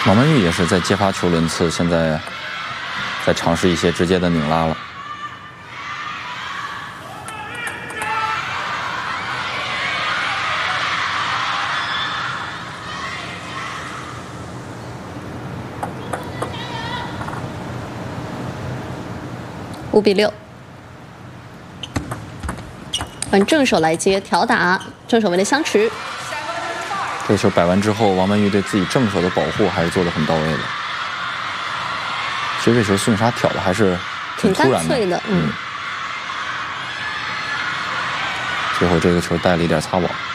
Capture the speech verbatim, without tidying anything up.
王曼玉也是在接发球轮次，现在在尝试一些直接的拧拉了。 五比六。换正手来接调打，正手为了相持。 这个球摆完之后，王曼玉对自己正手的保护还是做得很到位的。其实这球孙颖莎挑的还是挺突然的， 的嗯。 最后这个球带了一点擦网。